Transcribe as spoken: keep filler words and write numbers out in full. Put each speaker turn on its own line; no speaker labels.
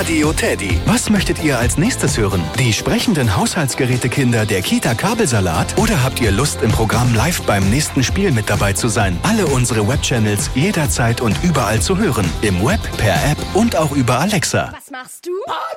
Radio Teddy. Was möchtet ihr als nächstes hören? Die sprechenden Haushaltsgerätekinder der Kita Kabelsalat? Oder habt ihr Lust, im Programm live beim nächsten Spiel mit dabei zu sein? Alle unsere Webchannels jederzeit und überall zu hören. Im Web, per App und auch über Alexa.
Was machst du?